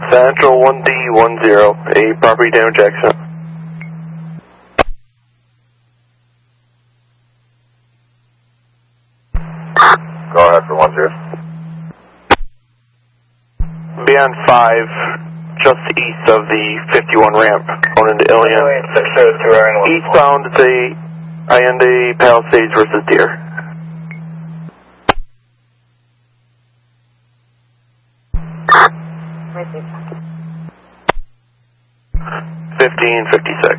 Central 1D10, a property damage accident. Go ahead for 10. Beyond 5, just east of the 51 ramp, going into Ilion. Eastbound, it's a Allende Palisades versus Deer. Received. 1556.